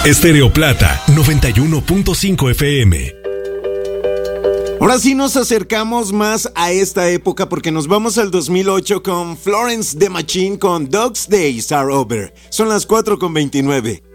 Estéreo Plata 91.5 FM. Ahora sí nos acercamos más a esta época porque nos vamos al 2008 con Florence the Machine con Dog's Days Are Over. Son las 4:29.